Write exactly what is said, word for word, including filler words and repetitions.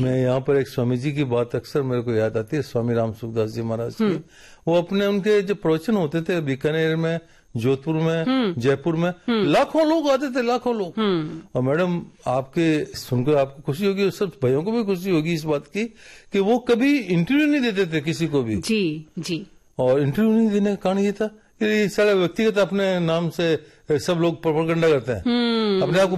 मैं यहाँ पर एक स्वामी जी की बात अक्सर मेरे को याद आती है, स्वामी राम सुखदास जी महाराज की। वो अपने उनके जो प्रवचन होते थे बीकानेर में, जोधपुर में, जयपुर में, लाखों लोग आते थे, लाखों लोग। और मैडम आपके सुनकर आपको खुशी होगी और सब भाइयों को भी खुशी होगी इस बात की कि वो कभी इंटरव्यू नहीं देते थे किसी को भी। जी जी। और इंटरव्यू नहीं देने का कारण ये था कि सारा व्यक्तिगत अपने नाम से सब लोग प्रोपेगेंडा करते हैं, अपने आप को